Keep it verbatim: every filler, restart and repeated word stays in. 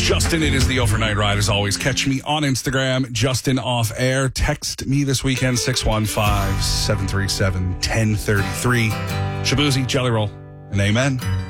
Justin, it is the overnight ride as always. Catch me on Instagram, Justin Off Air. Text me this weekend, six one five, seven three seven, one zero three three. Shabuzi, Jelly Roll, and amen.